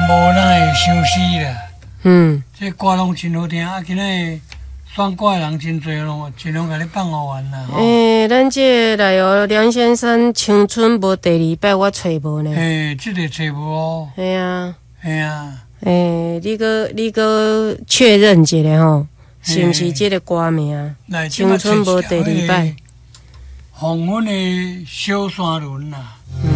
无咱会伤死啦。这歌拢真好听，今仔选歌的人真多咯，尽量甲你放互完啦。 咱这来哦，梁先生青春无第二摆我找无呢。 这个找无哦。 嘿啊。你个确认一下吼，是毋是这个歌名？青春无第二摆。 黄昏的小山仑啦。